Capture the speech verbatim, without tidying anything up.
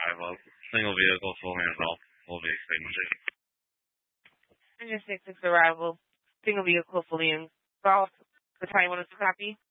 arrival. Single vehicle, full hands-off, will be extinguished. Engine six six arrival. Single vehicle fully installed. The time want us to copy?